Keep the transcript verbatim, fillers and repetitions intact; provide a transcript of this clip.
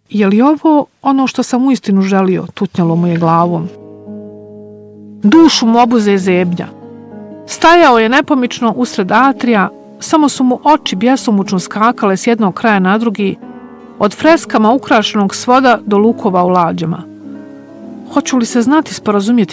Je li ovo ono što sam uistinu želio, tutnjalo mu je glavom. Dušu mu obuze zebnja. Stajao je nepomično usred atrija, samo su mu oči bjesomučno skakale s jednog kraja na drugi, od freskama ukrašenog svoda do lukova u lađama. Hoću li se znati sporazumjeti